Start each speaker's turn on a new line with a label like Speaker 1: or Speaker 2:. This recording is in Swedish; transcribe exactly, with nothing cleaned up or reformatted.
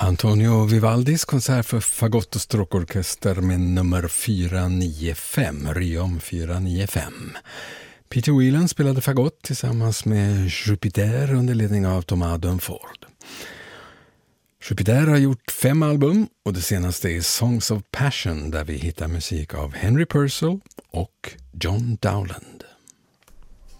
Speaker 1: Antonio Vivaldis konsert för fagott och stråkorkester med nummer fyra nio fem, Riom fyra nio fem. Peter Whelan spelade fagott tillsammans med Jupiter under ledning av Thomas Dunford. Jupiter har gjort fem album och det senaste är Songs of Passion där vi hittar musik av Henry Purcell och John Dowland.